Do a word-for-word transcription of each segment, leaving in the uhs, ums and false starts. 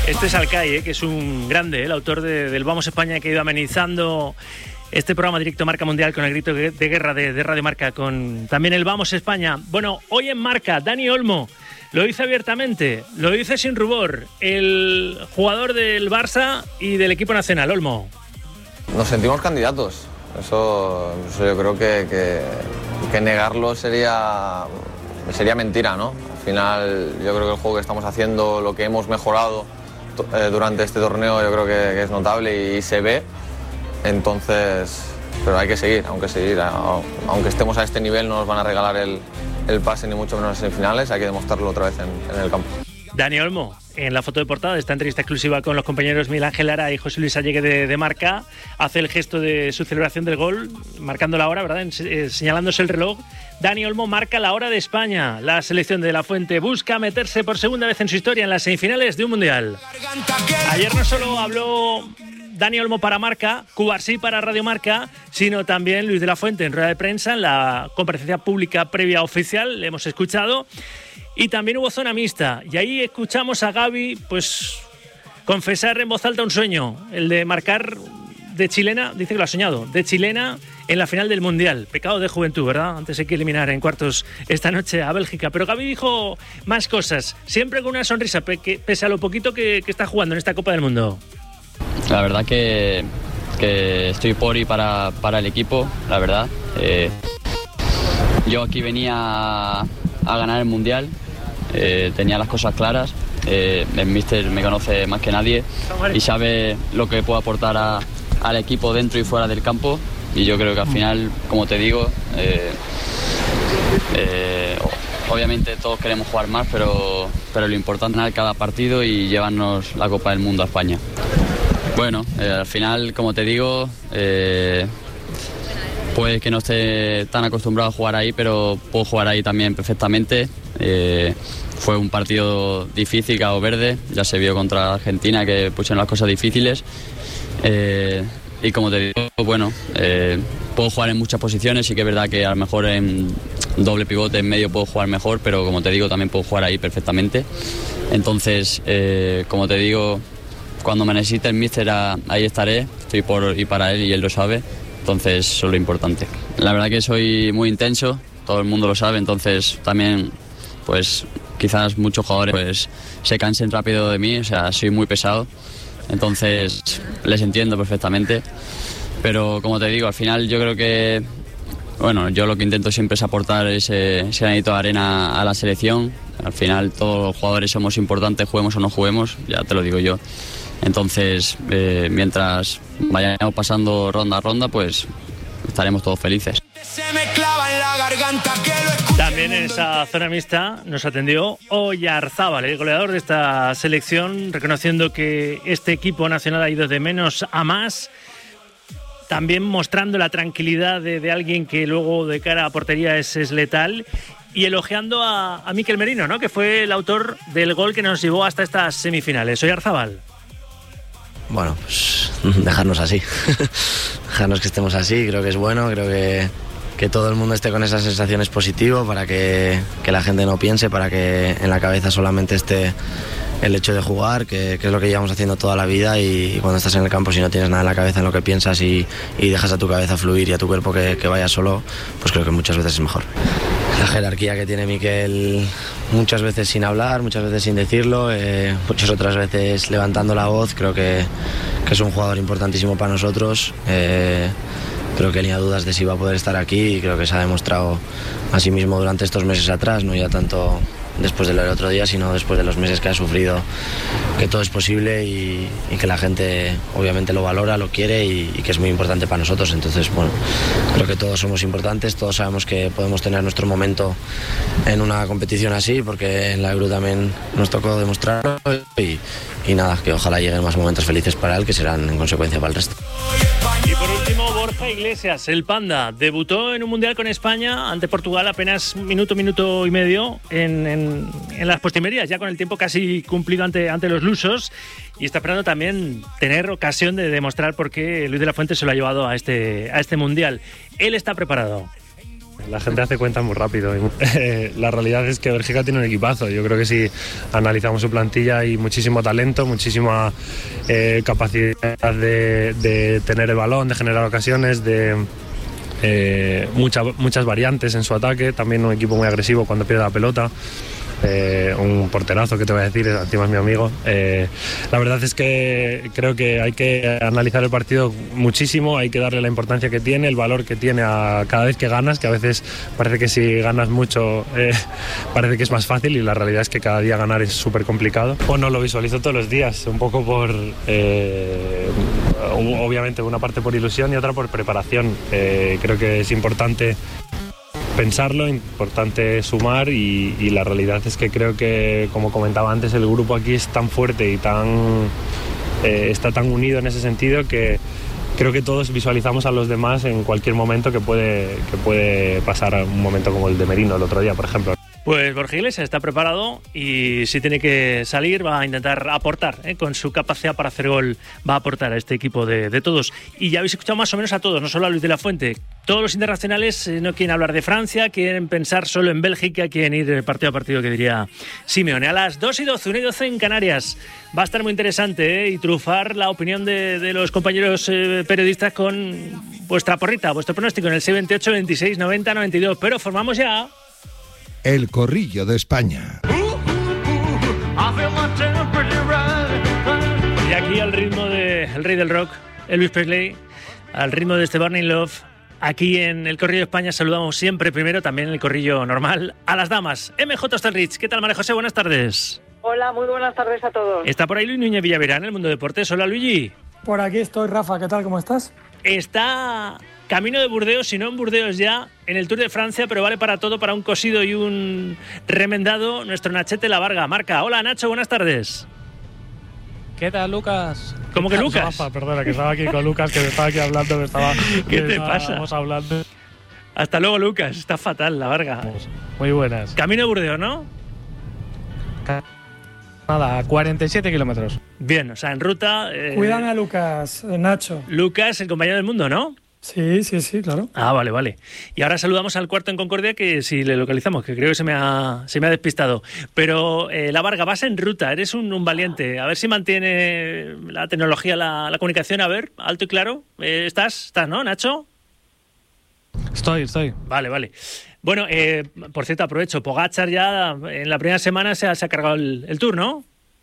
Este es Alcai, ¿eh? Que es un grande, ¿eh? El autor de, del Vamos España, que ha ido amenizando este programa Directo Marca Mundial con el grito de guerra de, de Radio Marca, con también el Vamos España. Bueno, hoy en Marca, Dani Olmo lo dice abiertamente, lo dice sin rubor, el jugador del Barça y del equipo nacional. Olmo. Nos sentimos candidatos, eso, eso yo creo que, que, que negarlo sería, sería mentira, ¿no? Al final yo creo que el juego que estamos haciendo, lo que hemos mejorado eh, durante este torneo, yo creo que, que es notable y, y se ve. Entonces, pero hay que seguir, aunque seguir, aunque estemos a este nivel no nos van a regalar el, el pase ni mucho menos en semifinales, hay que demostrarlo otra vez en, en el campo. Dani Olmo, en la foto de portada de esta entrevista exclusiva con los compañeros Miguel Ángel Lara y José Luis Allegue de, de Marca, hace el gesto de su celebración del gol, marcando la hora, ¿verdad? En, eh, señalándose el reloj. Dani Olmo marca la hora de España. La selección de La Fuente busca meterse por segunda vez en su historia en las semifinales de un mundial. Ayer no solo habló Dani Olmo para Marca, Cubarsí para Radio Marca, sino también Luis de la Fuente en rueda de prensa, en la comparecencia pública previa oficial, le hemos escuchado. Y también hubo zona mixta, y ahí escuchamos a Gaby, pues, confesar en voz alta un sueño, el de marcar de chilena, dice que lo ha soñado, de chilena en la final del Mundial. Pecado de juventud, ¿verdad? Antes hay que eliminar en cuartos esta noche a Bélgica. Pero Gaby dijo más cosas, siempre con una sonrisa, pese a lo poquito que, que está jugando en esta Copa del Mundo. La verdad que, que estoy por y para, para el equipo, la verdad. Eh, yo aquí venía a, a ganar el Mundial. Eh, tenía las cosas claras, eh, el míster me conoce más que nadie y sabe lo que puedo aportar a, al equipo dentro y fuera del campo, y yo creo que al final, como te digo, eh, eh, obviamente todos queremos jugar más, pero, pero lo importante es ganar cada partido y llevarnos la Copa del Mundo a España. Bueno, eh, al final, como te digo, eh, puede que no esté tan acostumbrado a jugar ahí, pero puedo jugar ahí también perfectamente. Eh, fue un partido difícil, Cabo Verde, ya se vio contra Argentina que pusieron las cosas difíciles, eh, y como te digo, bueno, eh, puedo jugar en muchas posiciones, y que es verdad que a lo mejor en doble pivote en medio puedo jugar mejor, pero como te digo, también puedo jugar ahí perfectamente. Entonces, eh, como te digo, cuando me necesite el míster, ahí estaré, estoy por y para él, y él lo sabe, entonces eso es lo importante. La verdad que soy muy intenso, todo el mundo lo sabe, entonces también, pues quizás muchos jugadores pues se cansen rápido de mí, o sea, soy muy pesado, entonces les entiendo perfectamente, pero como te digo, al final yo creo que, bueno, yo lo que intento siempre es aportar ese, ese granito de arena a la selección. Al final todos los jugadores somos importantes, juguemos o no juguemos, ya te lo digo yo. Entonces, eh, mientras vayamos pasando ronda a ronda, pues estaremos todos felices. También en esa zona mixta nos atendió Oyarzábal, el goleador de esta selección, reconociendo que este equipo nacional ha ido de menos a más, también mostrando la tranquilidad de, de alguien que luego de cara a portería es, es letal, y elogiando a, a Mikel Merino, ¿no?, que fue el autor del gol que nos llevó hasta estas semifinales. Oyarzábal. Bueno, pues dejarnos así, dejarnos que estemos así, creo que es bueno, creo que, que todo el mundo esté con esas sensaciones positivas, para que, que la gente no piense, para que en la cabeza solamente esté el hecho de jugar, que, que es lo que llevamos haciendo toda la vida, y, y cuando estás en el campo, si no tienes nada en la cabeza en lo que piensas y, y dejas a tu cabeza fluir y a tu cuerpo que, que vaya solo, pues creo que muchas veces es mejor. La jerarquía que tiene Mikel, muchas veces sin hablar, muchas veces sin decirlo, eh, muchas otras veces levantando la voz, creo que, que es un jugador importantísimo para nosotros. Eh, creo que tenía dudas de si iba a poder estar aquí, y creo que se ha demostrado a sí mismo durante estos meses atrás, no ya tanto después del otro día, sino después de los meses que ha sufrido, que todo es posible, y, y que la gente obviamente lo valora, lo quiere, y, y que es muy importante para nosotros. Entonces, bueno, creo que todos somos importantes, todos sabemos que podemos tener nuestro momento en una competición así, porque en la Euro también nos tocó demostrarlo, y, y nada, que ojalá lleguen más momentos felices para él, que serán en consecuencia para el resto. Y por último, Borja Iglesias, el Panda, debutó en un Mundial con España ante Portugal apenas un minuto, minuto y medio en, en, en las postrimerías, ya con el tiempo casi cumplido ante, ante los lusos, y está esperando también tener ocasión de demostrar por qué Luis de la Fuente se lo ha llevado a este, a este Mundial. Él está preparado. la gente hace cuentas muy rápido. La realidad es que Bélgica tiene un equipazo. Yo creo que si analizamos su plantilla hay muchísimo talento, muchísima eh, capacidad de, de tener el balón, de generar ocasiones, de eh, mucha, muchas variantes en su ataque. También un equipo muy agresivo cuando pierde la pelota. Eh, un porterazo, que te voy a decir, encima es mi amigo. Eh, la verdad es que creo que hay que analizar el partido muchísimo, hay que darle la importancia que tiene, el valor que tiene a cada vez que ganas, que a veces parece que si ganas mucho eh, parece que es más fácil, y la realidad es que cada día ganar es súper complicado. Bueno, lo visualizo todos los días, un poco por eh, obviamente una parte por ilusión y otra por preparación. Eh, creo que es importante pensarlo, importante sumar, y, y la realidad es que creo que, como comentaba antes, el grupo aquí es tan fuerte y tan eh, está tan unido en ese sentido que creo que todos visualizamos a los demás en cualquier momento que puede, que puede pasar un momento como el de Merino el otro día, por ejemplo. Pues Borja Iglesias está preparado y si tiene que salir va a intentar aportar, ¿eh? Con su capacidad para hacer gol va a aportar a este equipo de, de todos. Y ya habéis escuchado más o menos a todos, no solo a Luis de la Fuente. Todos los internacionales eh, no quieren hablar de Francia, quieren pensar solo en Bélgica, quieren ir partido a partido, que diría Simeone. A las dos y doce, una y doce en Canarias. Va a estar muy interesante, ¿eh? Y trufar la opinión de, de los compañeros eh, periodistas con vuestra porrita, vuestro pronóstico en el seis veintiocho, veintiséis, noventa, noventa y dos. Pero formamos ya el Corrillo de España. Y aquí al ritmo del rey del rock, Elvis Presley, al ritmo de este Burning Love, aquí en el Corrillo de España saludamos siempre primero, también en el Corrillo normal, a las damas. M J Hostelrich, ¿qué tal, María José? Buenas tardes. Hola, muy buenas tardes a todos. Está por ahí Luis Núñez Villaverán, en el Mundo Deportes. Hola, Luigi. Por aquí estoy, Rafa, ¿qué tal? ¿Cómo estás? Está camino de Burdeos, si no en Burdeos ya, en el Tour de Francia, pero vale para todo, para un cosido y un remendado, nuestro Nachete La Varga. Marca. Hola, Nacho, buenas tardes. ¿Qué tal, Lucas? ¿Cómo que Lucas? Rafa, perdona, que estaba aquí con Lucas, que me estaba aquí hablando, me estaba... ¿Qué te pasa? Estábamos hablando. Hasta luego, Lucas. Está fatal, La Varga. Muy buenas. Camino de Burdeos, ¿no? Nada, cuarenta y siete kilómetros. Bien, o sea, en ruta... Eh, Cuidan a Lucas, eh, Nacho. Lucas, el compañero del mundo, ¿no? Sí, sí, sí, claro. Ah, vale, vale. Y ahora saludamos al cuarto en Concordia, que si le localizamos, que creo que se me ha, se me ha despistado. Pero, eh, La Varga, vas en ruta, eres un, un valiente. A ver si mantiene la tecnología, la, la comunicación. A ver, alto y claro. Eh, ¿Estás? ¿Estás, no, Nacho? Estoy, estoy. Vale, vale. Bueno, eh, por cierto, aprovecho. Pogačar ya en la primera semana se ha, se ha cargado el, el Tour, ¿no?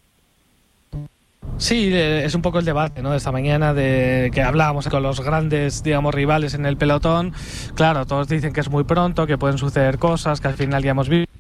Sí, es un poco el debate, ¿no? De esta mañana, de que hablábamos con los grandes, digamos, rivales en el pelotón. Claro, todos dicen que es muy pronto, que pueden suceder cosas, que al final ya hemos visto.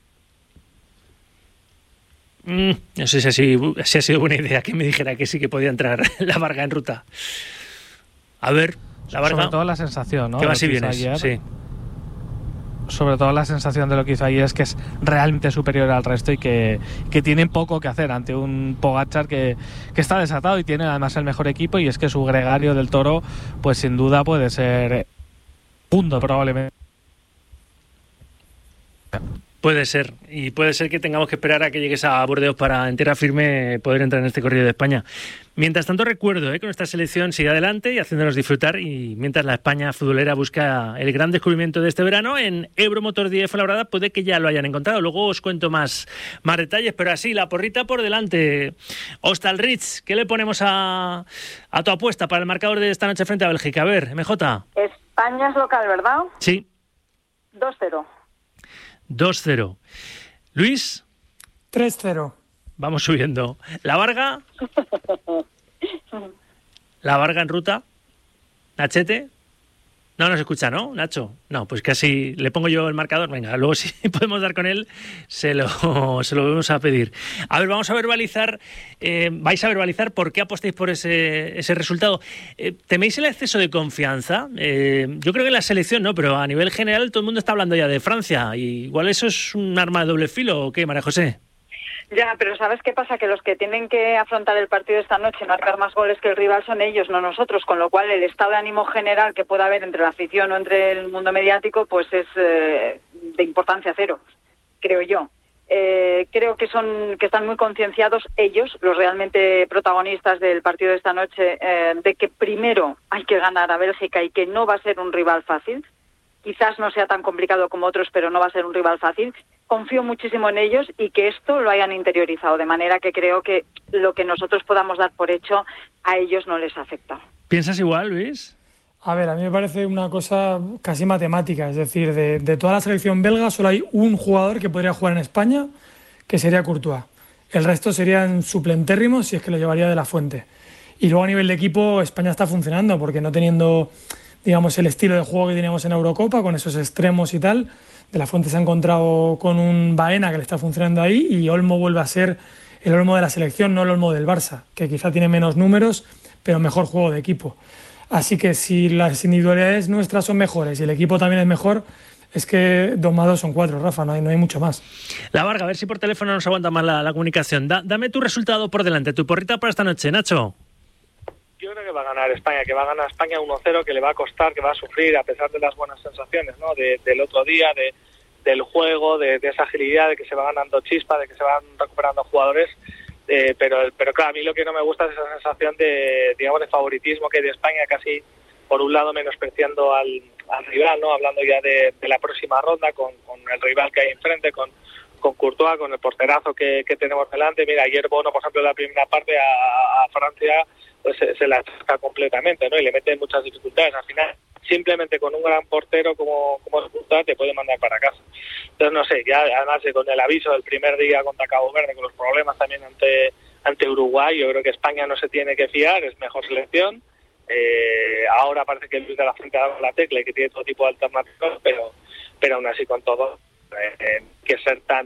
Mm, no sé si ha, sido, si ha sido buena idea que me dijera que sí que podía entrar La Varga en ruta. A ver, La Varga. Sobre todo la sensación, ¿no? Que vas y que vienes, ayer, sí. Sobre todo la sensación de lo que hizo ayer es que es realmente superior al resto y que, que tienen poco que hacer ante un Pogačar que, que está desatado y tiene además el mejor equipo, y es que su gregario del Toro pues sin duda puede ser punto probablemente. Puede ser, y puede ser que tengamos que esperar a que llegues a Burdeos para en tierra firme poder entrar en este Corrillo de España. Mientras tanto, recuerdo ¿eh? que nuestra selección sigue adelante y haciéndonos disfrutar, y mientras la España futbolera busca el gran descubrimiento de este verano, en Euromotor diez Fuenlabrada puede que ya lo hayan encontrado. Luego os cuento más, más detalles, pero así, la porrita por delante. Hostelrich, ¿qué le ponemos a, a tu apuesta para el marcador de esta noche frente a Bélgica? A ver, M J. España es local, ¿verdad? Sí. dos cero. dos cero. Luis. tres cero. Vamos subiendo. La Varga. La Varga en ruta. Nachete. No nos escucha, ¿no, Nacho? No, pues casi le pongo yo el marcador. Venga, luego si podemos dar con él, se lo, se lo vamos a pedir. A ver, vamos a verbalizar, eh, vais a verbalizar por qué apostáis por ese, ese resultado. Eh, ¿Teméis el exceso de confianza? Eh, yo creo que en la selección no, pero a nivel general todo el mundo está hablando ya de Francia. Y igual eso es un arma de doble filo, ¿o qué, María José? Ya, pero ¿sabes qué pasa? Que los que tienen que afrontar el partido esta noche, marcar más goles que el rival, son ellos, no nosotros, con lo cual el estado de ánimo general que pueda haber entre la afición o entre el mundo mediático, pues es eh, de importancia cero, creo yo. Eh, creo que son que están muy concienciados ellos, los realmente protagonistas del partido de esta noche, eh, de que primero hay que ganar a Bélgica y que no va a ser un rival fácil. quizás no sea tan complicado como otros, pero no va a ser un rival fácil. Confío muchísimo en ellos y que esto lo hayan interiorizado, de manera que creo que lo que nosotros podamos dar por hecho a ellos no les afecta. ¿Piensas igual, Luis? A ver, a mí me parece una cosa casi matemática, es decir, de, de toda la selección belga solo hay un jugador que podría jugar en España, que sería Courtois. El resto serían suplentérrimos si es que lo llevaría de la Fuente. Y luego a nivel de equipo España está funcionando, porque no teniendo, digamos, el estilo de juego que teníamos en Eurocopa, con esos extremos y tal, de la Fuente se ha encontrado con un Baena que le está funcionando ahí, y Olmo vuelve a ser el Olmo de la selección, no el Olmo del Barça, que quizá tiene menos números, pero mejor juego de equipo. Así que si las individualidades nuestras son mejores y el equipo también es mejor, es que dos más dos son cuatro, Rafa, no hay, no hay mucho más. La Varga, a ver si por teléfono nos aguanta más la, la comunicación. Da, dame tu resultado por delante, tu porrita para esta noche, Nacho. Yo creo que va a ganar España, que va a ganar España uno cero, que le va a costar, que va a sufrir a pesar de las buenas sensaciones, ¿no? De, del otro día, de, del juego, de, de esa agilidad, de que se va ganando chispa, de que se van recuperando jugadores. Eh, pero pero claro, a mí lo que no me gusta es esa sensación de, digamos, de favoritismo que hay de España, casi por un lado menospreciando al, al rival, no, hablando ya de, de la próxima ronda con, con el rival que hay enfrente, con, con Courtois, con el porterazo que, que tenemos delante. Mira, ayer Bono, por ejemplo, en la primera parte a, a Francia pues se, se la ataca completamente, ¿no? Y le mete muchas dificultades. Al final, simplemente con un gran portero como como Courtois te puede mandar para casa. Entonces, no sé, ya además con el aviso del primer día contra Cabo Verde, con los problemas también ante ante Uruguay, yo creo que España no se tiene que fiar, es mejor selección. Eh, ahora parece que Luis de la Fuente ha dado la tecla y que tiene todo tipo de alternativas, pero pero aún así con todo eh, que ser tan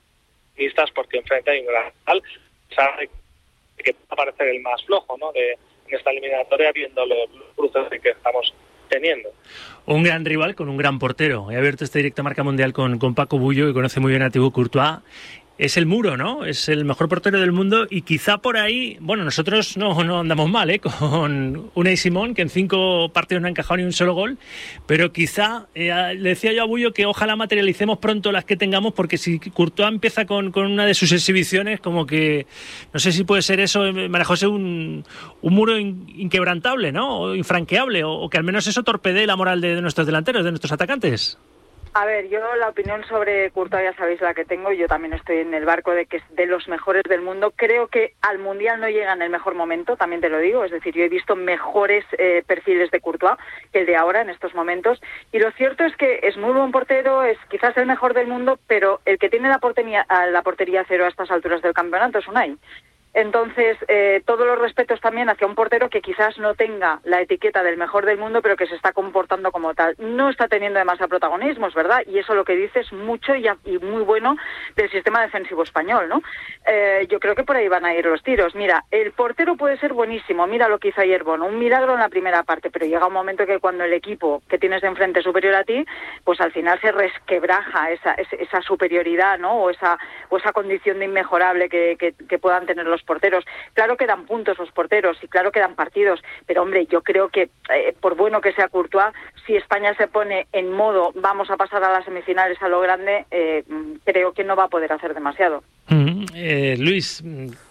listas porque enfrente hay un gran rival, sabe que va a parecer el más flojo, ¿no? De en esta eliminatoria, viendo los, los cruces que estamos teniendo. Un gran rival con un gran portero. He abierto este directo Marca Mundial con, con Paco Bullo, que conoce muy bien a Thibaut Courtois. Es el muro, ¿no? Es el mejor portero del mundo y quizá por ahí, bueno, nosotros no, no andamos mal, ¿eh? Con Unai Simón, que en cinco partidos no ha encajado ni un solo gol, pero quizá, eh, le decía yo a Bullo que ojalá materialicemos pronto las que tengamos, porque si Courtois empieza con, con una de sus exhibiciones, como que, no sé si puede ser eso, María José, un, un muro in, inquebrantable, ¿no? O infranqueable, o, o que al menos eso torpedee la moral de, de nuestros delanteros, de nuestros atacantes. A ver, yo la opinión sobre Courtois ya sabéis la que tengo, yo también estoy en el barco de que es de los mejores del mundo. Creo que al Mundial no llega en el mejor momento, también te lo digo, es decir, yo he visto mejores eh, perfiles de Courtois que el de ahora en estos momentos, y lo cierto es que es muy buen portero, es quizás el mejor del mundo, pero el que tiene la portería, la portería cero a estas alturas del campeonato es Unai. Entonces, eh, todos los respetos también hacia un portero que quizás no tenga la etiqueta del mejor del mundo, pero que se está comportando como tal. No está teniendo demasiado protagonismo, es verdad, y eso lo que dice es mucho y, y muy bueno del sistema defensivo español, ¿no? Eh, yo creo que por ahí van a ir los tiros. Mira, el portero puede ser buenísimo, mira lo que hizo ayer Bono, un milagro en la primera parte, pero llega un momento que cuando el equipo que tienes de enfrente es superior a ti, pues al final se resquebraja esa, esa superioridad, ¿no? O esa, o esa condición de inmejorable que, que, que puedan tener los porteros. Claro que dan puntos los porteros y claro que dan partidos, pero hombre, yo creo que eh, por bueno que sea Courtois, si España se pone en modo vamos a pasar a las semifinales a lo grande, eh, creo que no va a poder hacer demasiado. Mm, eh, Luis,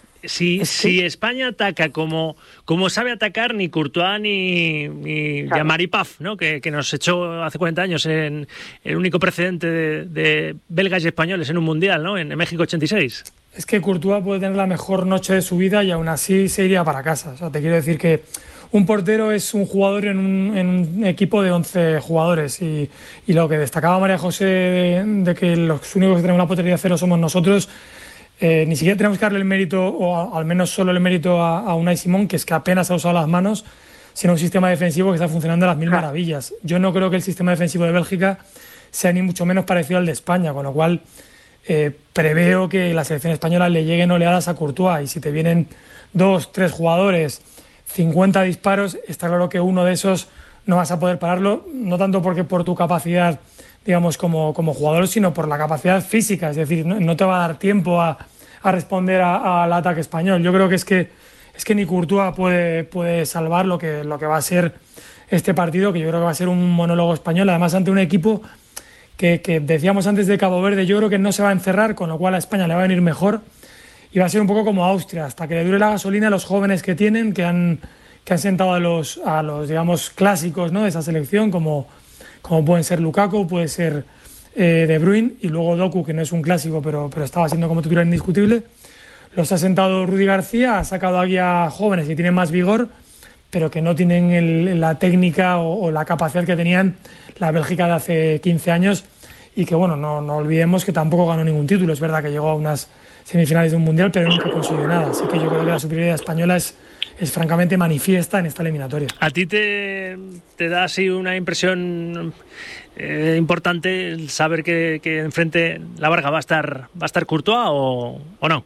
si, si España ataca como, como sabe atacar, ni Courtois ni, ni claro. Jean-Marie Paf, ¿no? que, que nos echó hace cuarenta años en el único precedente de, de belgas y españoles en un mundial, ¿no? en, en México ochenta y seis. Es que Courtois puede tener la mejor noche de su vida y aún así se iría para casa. O sea, te quiero decir que un portero es un jugador en un, en un equipo de once jugadores y, y lo que destacaba María José de, de que los únicos que tenemos la portería cero somos nosotros, eh, ni siquiera tenemos que darle el mérito, o a, al menos solo el mérito a, a Unai Simón, que es que apenas ha usado las manos, sino un sistema defensivo que está funcionando a las mil maravillas. Yo no creo que el sistema defensivo de Bélgica sea ni mucho menos parecido al de España, con lo cual Eh, preveo que la selección española le lleguen oleadas a Courtois, y si te vienen dos, tres jugadores, cincuenta disparos, está claro que uno de esos no vas a poder pararlo, no tanto porque por tu capacidad, digamos, como, como jugador, sino por la capacidad física, es decir, no, no te va a dar tiempo a, a responder al ataque español. Yo creo que es que es que ni Courtois puede, puede salvar lo que, lo que va a ser este partido, que yo creo que va a ser un monólogo español, además ante un equipo Que, que decíamos antes de Cabo Verde, yo creo que no se va a encerrar, con lo cual a España le va a venir mejor y va a ser un poco como Austria, hasta que le dure la gasolina a los jóvenes que tienen, que han, que han sentado a los, a los digamos, clásicos, ¿no? de esa selección, como, como pueden ser Lukaku, puede ser eh, De Bruyne, y luego Doku, que no es un clásico, pero, pero estaba siendo como titular indiscutible. Los ha sentado Rudy García, ha sacado aquí a jóvenes que tienen más vigor, pero que no tienen el, la técnica o, o la capacidad que tenían la Bélgica de hace quince años, y que bueno, no, no olvidemos que tampoco ganó ningún título. Es verdad que llegó a unas semifinales de un mundial, pero nunca consiguió nada. Así que yo creo que la superioridad española es, es francamente manifiesta en esta eliminatoria. ¿A ti te, te da así una impresión eh, importante el saber que, que enfrente la Varga va a estar, va a estar Courtois o, o no?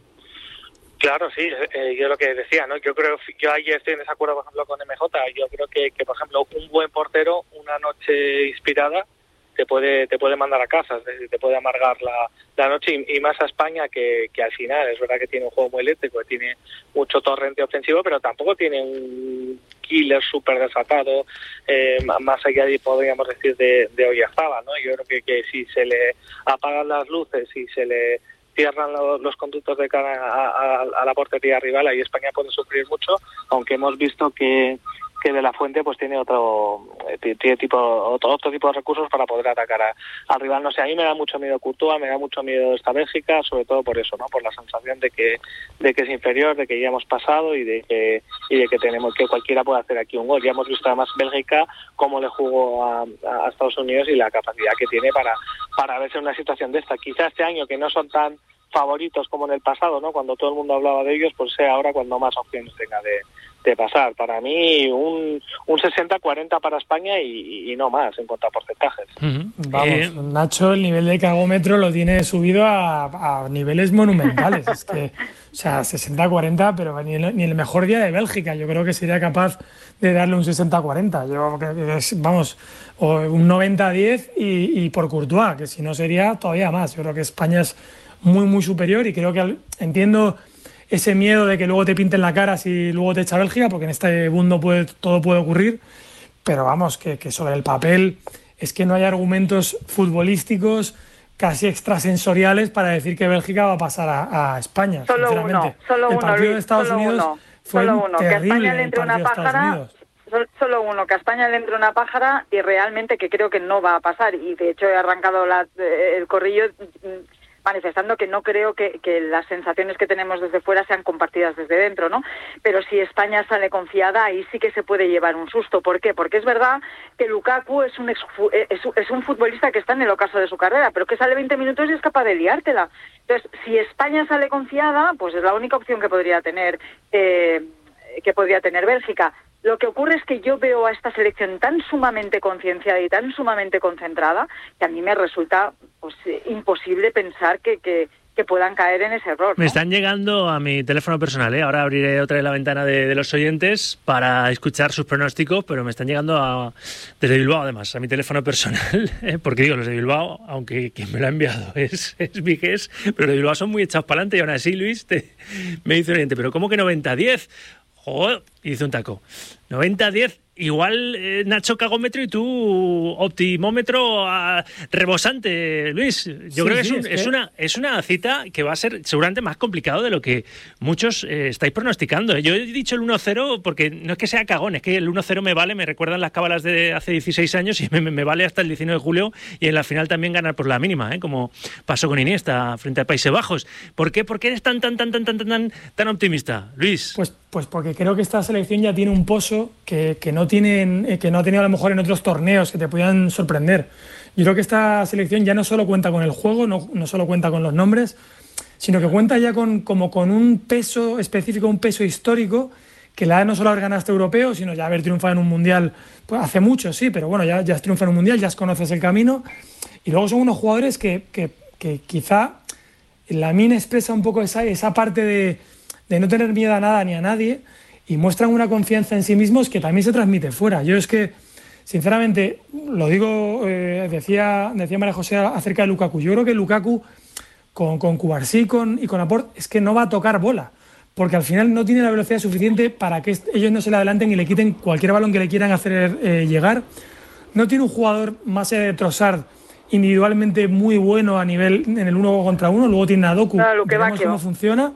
Claro, sí, eh, yo lo que decía, ¿no? Yo creo, yo ahí estoy en desacuerdo, por ejemplo, con M J. Yo creo que, que, por ejemplo, un buen portero, una noche inspirada, te puede te puede mandar a casa, te puede amargar la, la noche, y, y más a España, que, que al final es verdad que tiene un juego muy eléctrico, que tiene mucho torrente ofensivo, pero tampoco tiene un killer súper desatado, eh, más allá de, podríamos decir, de, de Oyarzabal, ¿no? Yo creo que, que si se le apagan las luces y se le cierran los, los conductos de cara a, a, a la portería rival, ahí España puede sufrir mucho, aunque hemos visto que, que De La Fuente pues tiene otro tiene tipo otro, otro tipo de recursos para poder atacar a, al rival. No sé, a mí me da mucho miedo Courtois, me da mucho miedo esta Bélgica, sobre todo por eso, ¿no? Por la sensación de que de que es inferior, de que ya hemos pasado y de que y de que tenemos que cualquiera puede hacer aquí un gol. Ya hemos visto además Bélgica cómo le jugó a, a Estados Unidos y la capacidad que tiene para para verse en una situación de esta. Quizás este año, que no son tan favoritos como en el pasado, ¿no? Cuando todo el mundo hablaba de ellos, pues sea ahora cuando más opciones tenga de, de pasar. Para mí un, un sesenta cuarenta para España y, y no más en cuanto a porcentajes. Uh-huh. Vamos, eh... Nacho el nivel de cagómetro lo tiene subido a, a niveles monumentales. Es que, o sea, sesenta cuarenta, pero ni el, ni el mejor día de Bélgica yo creo que sería capaz de darle un sesenta cuarenta. Yo, vamos, o un noventa diez y, y por Courtois, que si no sería todavía más. Yo creo que España es muy, muy superior, y creo que entiendo ese miedo de que luego te pinten la cara si luego te echa Bélgica, porque en este mundo puede, todo puede ocurrir, pero vamos, que, que sobre el papel es que no hay argumentos futbolísticos casi extrasensoriales para decir que Bélgica va a pasar a, a España. Solo uno, solo el partido uno, de Estados solo Unidos uno, fue solo uno, que a España le entre una pájara. Solo uno, que a España le entre una pájara, y realmente que creo que no va a pasar, y de hecho he arrancado la, el corrillo manifestando que no creo que, que las sensaciones que tenemos desde fuera sean compartidas desde dentro, ¿no? Pero si España sale confiada, ahí sí que se puede llevar un susto. ¿Por qué? Porque es verdad que Lukaku es un, ex, es, es un futbolista que está en el ocaso de su carrera, pero que sale veinte minutos y es capaz de liártela. Entonces, si España sale confiada, pues es la única opción que podría tener, eh, que podría tener Bélgica. Lo que ocurre es que yo veo a esta selección tan sumamente concienciada y tan sumamente concentrada que a mí me resulta pues imposible pensar que, que, que puedan caer en ese error, ¿no? Me están llegando a mi teléfono personal, ¿eh? Ahora abriré otra vez la ventana de, de los oyentes para escuchar sus pronósticos, pero me están llegando a, desde Bilbao, además, a mi teléfono personal, ¿eh? Porque digo, los de Bilbao, aunque quien me lo ha enviado es, es Viges, pero los de Bilbao son muy echados para adelante, y aún así, Luis, te, me dice un oyente, pero ¿cómo que noventa diez? Joder, y dice un taco. noventa diez, igual eh, Nacho cagómetro y tú optimómetro uh, rebosante, Luis. Yo sí, creo que, sí, es, un, es, que es una es una cita que va a ser seguramente más complicado de lo que muchos eh, estáis pronosticando. Yo he dicho el uno cero porque no es que sea cagón, es que el uno cero me vale, me recuerdan las cábalas de hace dieciséis años y me, me vale hasta el diecinueve de julio, y en la final también ganar por la mínima, ¿eh? Como pasó con Iniesta frente a Países Bajos. ¿Por qué? ¿Por qué eres tan tan tan tan tan tan tan optimista, Luis? Pues Pues porque creo que esta selección ya tiene un pozo que, que, no tienen, que no ha tenido a lo mejor en otros torneos que te puedan sorprender. Yo creo que esta selección ya no solo cuenta con el juego, no, no solo cuenta con los nombres, sino que cuenta ya con, como con un peso específico, un peso histórico, que la no solo haber ganado este europeo, sino ya haber triunfado en un mundial, pues hace mucho, sí, pero bueno, ya, ya has triunfado en un mundial, ya conoces el camino. Y luego son unos jugadores que, que, que quizá Lamine expresa un poco esa, esa parte de de no tener miedo a nada ni a nadie, y muestran una confianza en sí mismos que también se transmite fuera. Yo es que, sinceramente, lo digo, eh, decía, decía María José acerca de Lukaku, yo creo que Lukaku con, con Cubarsí con, y con Laporte es que no va a tocar bola, porque al final no tiene la velocidad suficiente para que ellos no se le adelanten y le quiten cualquier balón que le quieran hacer eh, llegar. No tiene un jugador más allá de Trossard individualmente muy bueno a nivel en el uno contra uno, luego tiene a Doku, no, veremos cómo funciona.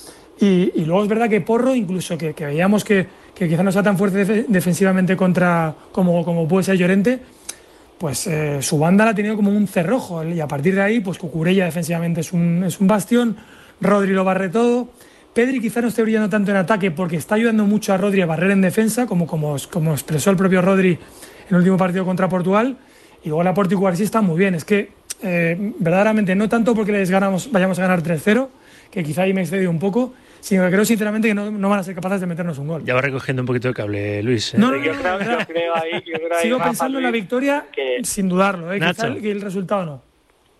Y, y luego es verdad que Porro, incluso que, que veíamos que, que quizá no sea tan fuerte def- defensivamente contra como, como puede ser Llorente, pues eh, su banda la ha tenido como un cerrojo, y a partir de ahí, pues Cucurella defensivamente es un, es un bastión, Rodri lo barre todo. Pedri quizá no esté brillando tanto en ataque porque está ayudando mucho a Rodri a barrer en defensa, como, como, como expresó el propio Rodri en el último partido contra Portugal. Y luego Laporte y Cubarsí están muy bien. Es que eh, verdaderamente no tanto porque les ganamos, vayamos a ganar tres cero, que quizá ahí me he excedido un poco, sino que creo sinceramente que no, no van a ser capaces de meternos un gol. Ya va recogiendo un poquito de cable, Luis. ¿eh? No, no, no, yo no, creo, no, yo creo ahí, yo creo ahí sigo Rafa, pensando en la Luis, victoria que... sin dudarlo, ¿eh? Quizá Nacho. el, el resultado no.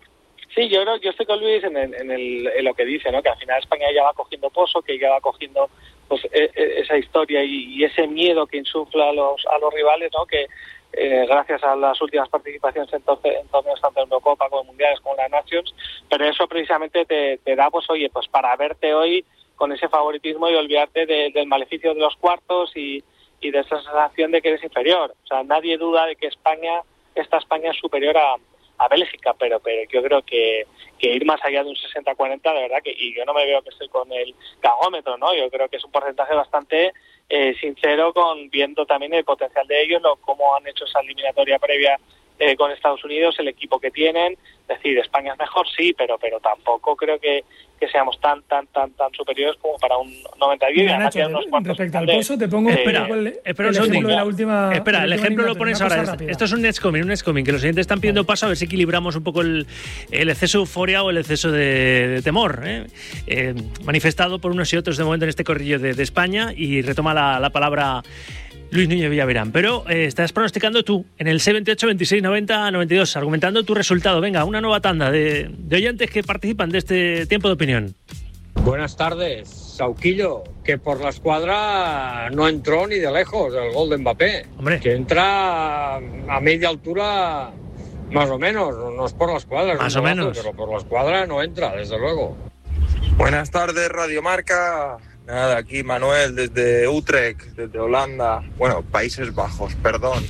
Sí, yo creo, yo estoy con Luis en, el, en, el, en lo que dice, ¿no? Que al final España ya va cogiendo pozo, que ya va cogiendo pues e, e, esa historia y, y ese miedo que insufla a los a los rivales, ¿no? Que eh, gracias a las últimas participaciones en, torne, en torneos tanto en Eurocopa como en Mundiales como en la Nations, pero eso precisamente te, te da, pues oye, pues para verte hoy con ese favoritismo y olvidarte de, del maleficio de los cuartos y, y de esa sensación de que eres inferior. O sea, nadie duda de que España, esta España es superior a a Bélgica, pero pero yo creo que, que ir más allá de un sesenta cuarenta, de verdad, que y yo no me veo que estoy con el cagómetro, ¿no? Yo creo que es un porcentaje bastante eh, sincero, con viendo también el potencial de ellos, lo, cómo han hecho esa eliminatoria previa eh, con Estados Unidos, el equipo que tienen. Es decir, España es mejor, sí, pero pero tampoco creo que, que seamos tan tan tan tan superiores como para un noventa y diez. Mira, Nacho, respecto al pozo, te pongo espera, el, espera un el ejemplo de la última. Espera, el ejemplo lo eliminatoria, pones una ahora. cosa Esto, rápida. esto es un Netscoming, un Netscoming, que los siguientes están pidiendo paso a ver si equilibramos un poco el, el exceso de euforia o el exceso de, de temor, ¿eh? Eh, manifestado por unos y otros de momento en este corrillo de, de España, y retoma la, la palabra Luis Núñez Villaverán. Pero eh, estás pronosticando tú en el seis veintiocho, veintiséis, noventa, noventa y dos, argumentando tu resultado. Venga, una nueva tanda de, de oyentes que participan de este tiempo de opinión. Buenas tardes, Sauquillo, que por la escuadra no entró ni de lejos el gol de Mbappé. Hombre. Que entra a media altura más o menos, no es por la escuadra, Más es o un golazo, menos. pero por la escuadra no entra, desde luego. Buenas tardes, Radio Marca. Nada, aquí Manuel desde Utrecht, desde Holanda. Bueno, Países Bajos, perdón.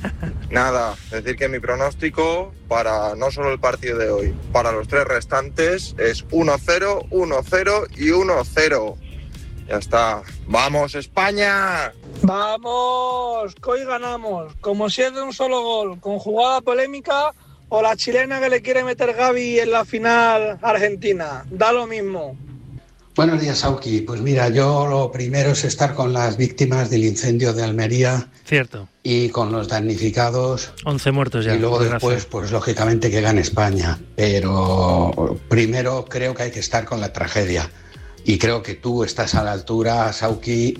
Nada, decir que mi pronóstico para no solo el partido de hoy, para los tres restantes es uno cero, uno cero y uno cero. Ya está. ¡Vamos, España! Vamos, que hoy ganamos. Como si es de un solo gol, con jugada polémica o la chilena que le quiere meter Gavi en la final argentina. Da lo mismo. Buenos días, Sauki. Pues mira, yo lo primero es estar con las víctimas del incendio de Almería. Cierto. Y con los damnificados. once muertos ya. Y luego después, pues lógicamente que gane España. Pero primero creo que hay que estar con la tragedia. Y creo que tú estás a la altura, Sauki,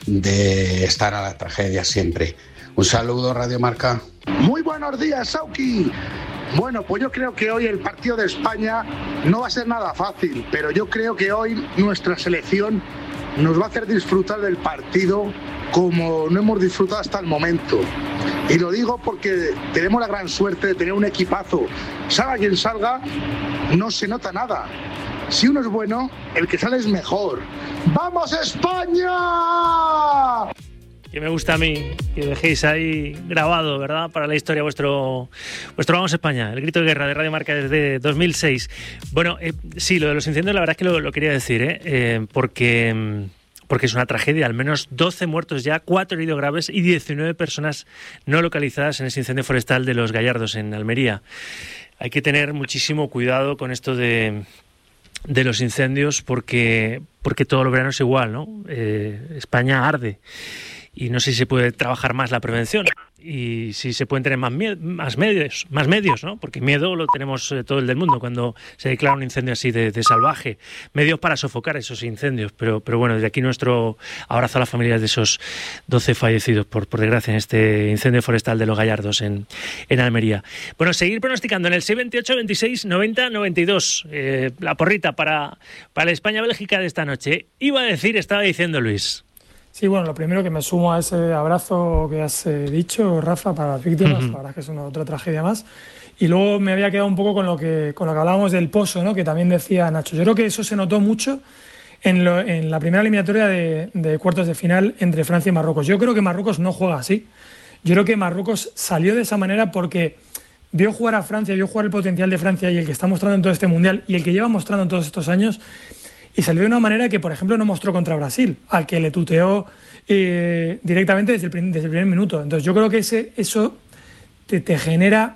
de estar a la tragedia siempre. Un saludo, Radio Marca. Muy buenos días, Sauki. Bueno, pues yo creo que hoy el partido de España no va a ser nada fácil, pero yo creo que hoy nuestra selección nos va a hacer disfrutar del partido como no hemos disfrutado hasta el momento. Y lo digo porque tenemos la gran suerte de tener un equipazo. Salga quien salga, no se nota nada. Si uno es bueno, el que sale es mejor. ¡Vamos, España! Que me gusta a mí que dejéis ahí grabado, ¿verdad?, para la historia vuestro vuestro Vamos España, el grito de guerra de Radio Marca desde dos mil seis. Bueno, eh, sí, lo de los incendios la verdad es que lo, lo quería decir, ¿eh? Eh, porque, porque es una tragedia. Al menos doce muertos ya, cuatro heridos graves y diecinueve personas no localizadas en ese incendio forestal de Los Gallardos, en Almería. Hay que tener muchísimo cuidado con esto de... de los incendios, porque porque todo lo verano es igual, ¿no? Eh, España arde y no sé si se puede trabajar más la prevención y si se pueden tener más, mie- más medios, más medios, ¿no? Porque miedo lo tenemos eh, todo el del mundo cuando se declara un incendio así de, de salvaje. Medios para sofocar esos incendios, pero pero bueno, desde aquí nuestro abrazo a las familias de esos doce fallecidos, por, por desgracia, en este incendio forestal de Los Gallardos en, en Almería. Bueno, seguir pronosticando en el seis veintiocho, veintiséis, noventa, noventa y dos. Eh, la porrita para, para la España-Bélgica de esta noche. Iba a decir, estaba diciendo Luis. Sí, bueno, lo primero que me sumo a ese abrazo que has eh, dicho, Rafa, para las víctimas. Uh-huh. La verdad es que es una otra tragedia más. Y luego me había quedado un poco con lo que con lo que hablábamos del pozo, ¿no?, que también decía Nacho. Yo creo que eso se notó mucho en, lo, en la primera eliminatoria de, de cuartos de final entre Francia y Marruecos. Yo creo que Marruecos no juega así. Yo creo que Marruecos salió de esa manera porque vio jugar a Francia, vio jugar el potencial de Francia y el que está mostrando en todo este Mundial y el que lleva mostrando en todos estos años, y salió de una manera que, por ejemplo, no mostró contra Brasil, al que le tuteó eh, directamente desde el, desde el primer minuto. Entonces yo creo que ese, eso te, te genera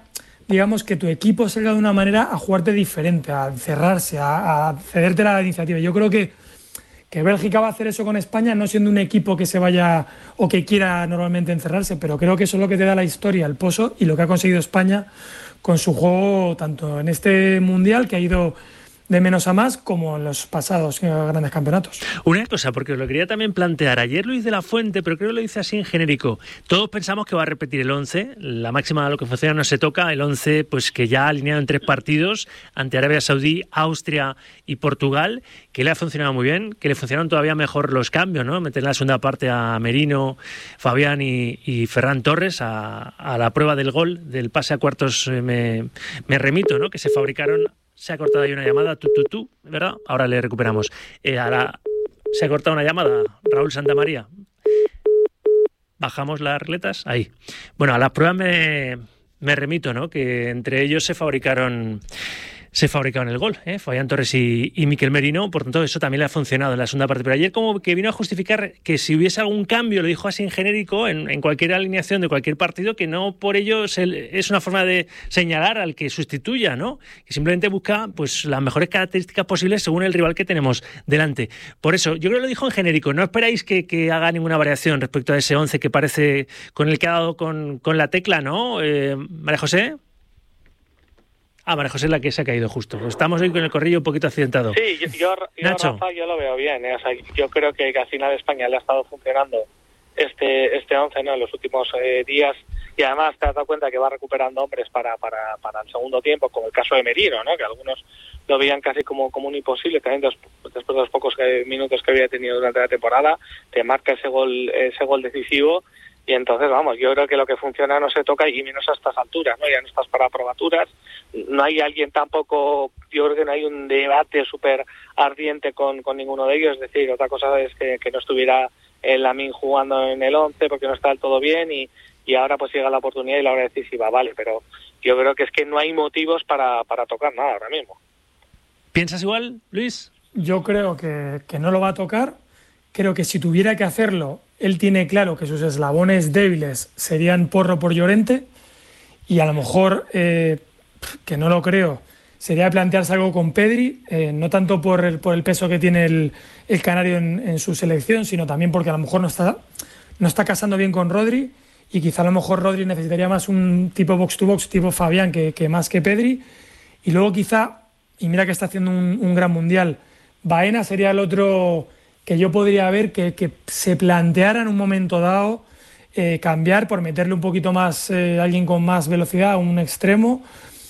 digamos, que tu equipo salga de una manera a jugarte diferente, a cerrarse, a, a cederte la iniciativa. Yo creo que, que Bélgica va a hacer eso con España, no siendo un equipo que se vaya o que quiera normalmente encerrarse, pero creo que eso es lo que te da la historia, el pozo y lo que ha conseguido España con su juego, tanto en este Mundial, que ha ido de menos a más, como en los pasados grandes campeonatos. Una cosa, porque os lo quería también plantear. Ayer Luis de la Fuente, pero creo que lo dice así en genérico. Todos pensamos que va a repetir el once. La máxima de lo que funciona no se toca. El once, pues que ya ha alineado en tres partidos ante Arabia Saudí, Austria y Portugal, que le ha funcionado muy bien, que le funcionaron todavía mejor los cambios, ¿no? Meter en la segunda parte a Merino, Fabián y, y Ferran Torres a, a la prueba del gol, del pase a cuartos, eh, me, me remito, ¿no? Que se fabricaron. Se ha cortado ahí una llamada, tú, tú, tú, ¿verdad? Ahora le recuperamos. Eh, ahora se ha cortado una llamada, Raúl Santamaría. Bajamos las regletas, ahí. Bueno, a las pruebas me, me remito, ¿no? Que entre ellos se fabricaron... se fabricaron el gol, ¿eh? Fabián Torres y, y Miquel Merino, por tanto eso también le ha funcionado en la segunda parte, pero ayer como que vino a justificar que si hubiese algún cambio, lo dijo así en genérico, en, en cualquier alineación de cualquier partido, que no por ello se, es una forma de señalar al que sustituya, ¿no? Que simplemente busca pues las mejores características posibles según el rival que tenemos delante. Por eso, yo creo que lo dijo en genérico, no esperáis que, que haga ninguna variación respecto a ese once que parece con el que ha dado con, con la tecla, ¿no? Eh, María José. Ah, María José es la que se ha caído justo. Estamos hoy con el corrillo un poquito accidentado. Sí, yo, yo, yo Rafa, yo lo veo bien. ¿eh? O sea, yo creo que, que al final España le ha estado funcionando este este once, ¿no? En los últimos eh, días, y además te has dado cuenta que va recuperando hombres para para para el segundo tiempo, como el caso de Merino, ¿no? Que algunos lo veían casi como, como un imposible, también dos, después de los pocos eh, minutos que había tenido durante la temporada, te marca ese gol ese gol decisivo. Y entonces, vamos, yo creo que lo que funciona no se toca, y menos a estas alturas, ¿no? Ya no estás para probaturas, no hay alguien tampoco, yo creo que no hay un debate súper ardiente con, con ninguno de ellos, es decir, otra cosa es que, que no estuviera el Lamine jugando en el once porque no está del todo bien, y, y ahora pues llega la oportunidad y la hora decisiva, vale, pero yo creo que es que no hay motivos para, para tocar nada ahora mismo. ¿Piensas igual, Luis? Yo creo que, que no lo va a tocar. Creo que si tuviera que hacerlo, él tiene claro que sus eslabones débiles serían Porro por Llorente, y a lo mejor, eh, que no lo creo, sería plantearse algo con Pedri, eh, no tanto por el, por el peso que tiene el, el canario en, en su selección, sino también porque a lo mejor no está, no está casando bien con Rodri, y quizá a lo mejor Rodri necesitaría más un tipo box-to-box, tipo Fabián, que, que más que Pedri. Y luego quizá, y mira que está haciendo un, un gran mundial, Baena sería el otro que yo podría ver que, que se planteara en un momento dado eh, cambiar por meterle un poquito más, eh, alguien con más velocidad, un extremo,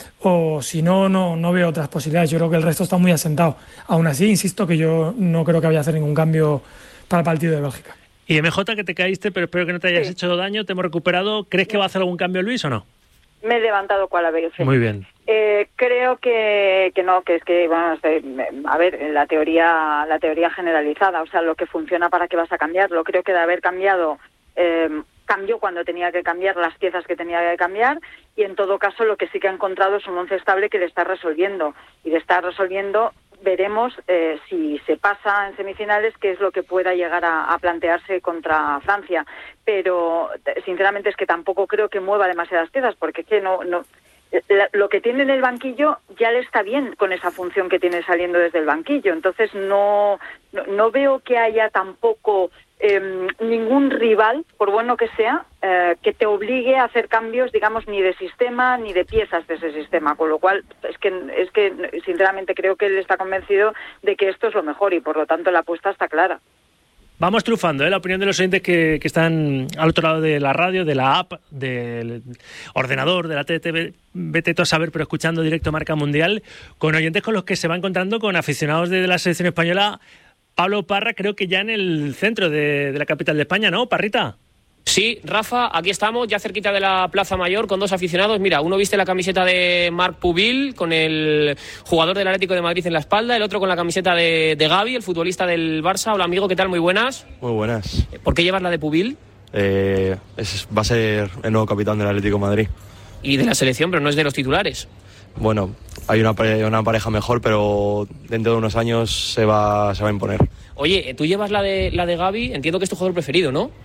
o si no, no, no veo otras posibilidades. Yo creo que el resto está muy asentado. Aún así, insisto que yo no creo que vaya a hacer ningún cambio para el partido de Bélgica. Y M J, que te caíste, pero espero que no te hayas sí. hecho daño, te hemos recuperado. ¿Crees que va a hacer algún cambio Luis o no? Me he levantado cual ave. Muy bien. Eh, creo que, que no, que es que, bueno, a ver, la teoría la teoría generalizada, o sea, lo que funciona, ¿para qué vas a cambiarlo? Creo que de haber cambiado, eh, cambió cuando tenía que cambiar las piezas que tenía que cambiar, y en todo caso lo que sí que ha encontrado es un once estable que le está resolviendo, y de estar resolviendo veremos eh, si se pasa en semifinales qué es lo que pueda llegar a, a plantearse contra Francia, pero sinceramente es que tampoco creo que mueva demasiadas piezas, porque es que no... no La, lo que tiene en el banquillo ya le está bien con esa función que tiene saliendo desde el banquillo, entonces no no, no veo que haya tampoco eh, ningún rival, por bueno que sea, eh, que te obligue a hacer cambios, digamos, ni de sistema ni de piezas de ese sistema, con lo cual es que es que sinceramente creo que él está convencido de que esto es lo mejor, y por lo tanto la apuesta está clara. Vamos trufando, ¿eh? La opinión de los oyentes que, que están al otro lado de la radio, de la app, del ordenador, de la T T V, vete tú a saber, pero escuchando directo Marca Mundial, con oyentes con los que se va encontrando, con aficionados de la selección española. Pablo Parra, creo que ya en el centro de, de la capital de España, ¿no, Parrita? Sí, Rafa, aquí estamos, ya cerquita de la Plaza Mayor, con dos aficionados. Mira, uno viste la camiseta de Marc Pubil, con el jugador del Atlético de Madrid en la espalda, el otro con la camiseta de, de Gavi, el futbolista del Barça. Hola, amigo, ¿qué tal? Muy buenas. Muy buenas. ¿Por qué llevas la de Pubil? Eh, es, va a ser el nuevo capitán del Atlético de Madrid. Y de la selección, pero no es de los titulares. Bueno, hay una, una pareja mejor, pero dentro de unos años se va, se va a imponer. Oye, tú llevas la de, la de Gavi, entiendo que es tu jugador preferido, ¿no?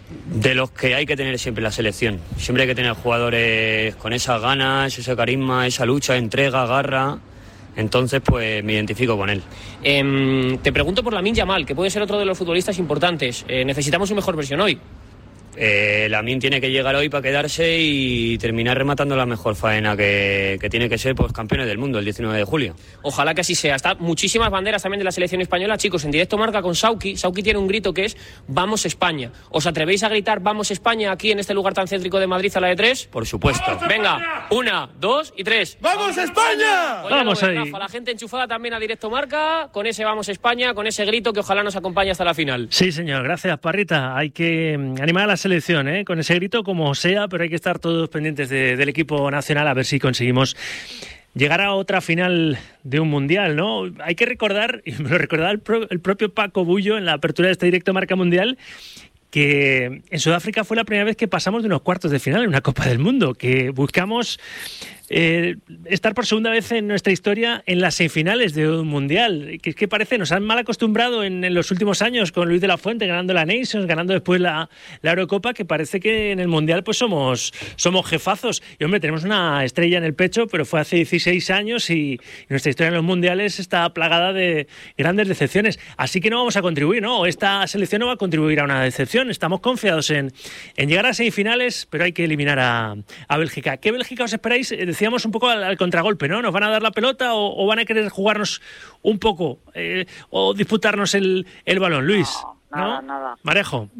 de los que hay que tener siempre en la selección. Siempre hay que tener jugadores con esas ganas, ese carisma, esa lucha, entrega, garra. Entonces, pues me identifico con él. Eh, te pregunto por Lamine Yamal, que puede ser otro de los futbolistas importantes. Eh, necesitamos su mejor versión hoy. Eh, Lamine tiene que llegar hoy para quedarse y terminar rematando la mejor faena que, que tiene que ser, pues, campeones del mundo el diecinueve de julio. Ojalá que así sea. Está muchísimas banderas también de la selección española. Chicos, en directo marca con Sauki. Sauki tiene un grito que es ¡Vamos España! ¿Os atrevéis a gritar ¡Vamos España! aquí en este lugar tan céntrico de Madrid a la de tres? Por supuesto. Venga, una, dos y tres. ¡Vamos España! Oye, Vamos no, ahí. Rafa, la gente enchufada también a directo marca con ese Vamos España, con ese grito que ojalá nos acompañe hasta la final. Sí, señor. Gracias, Parrita. Hay que animar a la selección, ¿eh? Con ese grito como sea, pero hay que estar todos pendientes de, del equipo nacional a ver si conseguimos llegar a otra final de un mundial, ¿no? Hay que recordar, y me lo recordaba el, pro, el propio Paco Bullo en la apertura de este directo Marca Mundial, que en Sudáfrica fue la primera vez que pasamos de unos cuartos de final en una Copa del Mundo, que buscamos eh, estar por segunda vez en nuestra historia en las semifinales de un mundial, que es que parece, nos han mal acostumbrado en, en los últimos años con Luis de la Fuente ganando la Nations, ganando después la, la Eurocopa, que parece que en el mundial pues somos, somos jefazos. Y hombre, tenemos una estrella en el pecho, pero fue hace dieciséis años y, y nuestra historia en los mundiales está plagada de grandes decepciones. Así que no vamos a contribuir, ¿no? Esta selección no va a contribuir a una decepción. Estamos confiados en, en llegar a semifinales, pero hay que eliminar a, a Bélgica. ¿Qué Bélgica os esperáis? Decíamos un poco al, al contragolpe, ¿no? ¿Nos van a dar la pelota o, o van a querer jugarnos un poco eh, o disputarnos el, el balón? Luis, no, nada, ¿no? nada. Marejo.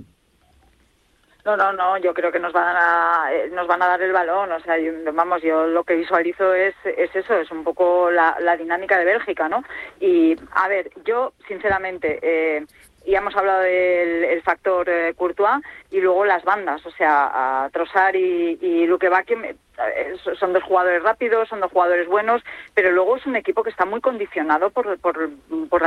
No, no, no, yo creo que nos van a nos van a dar el balón, o sea, yo, vamos, yo lo que visualizo es es eso, es un poco la, la dinámica de Bélgica, ¿no? Y, a ver, yo, sinceramente, eh, ya hemos hablado del el factor eh, Courtois y luego las bandas, o sea, a Trossard y, y Luke Bakio eh, son dos jugadores rápidos, son dos jugadores buenos, pero luego es un equipo que está muy condicionado por, por, por la